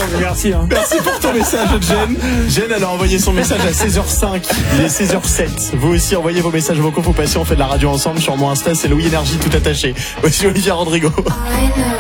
Merci. Merci pour ton message, Jen. Jen, elle a envoyé son message à 16h05. Il est 16h07. Vous aussi, envoyez vos messages vocaux. Faut passer. On fait de la radio ensemble. Sur mon Insta, c'est Louis Énergie tout attaché. Voici Olivia Rodrigo.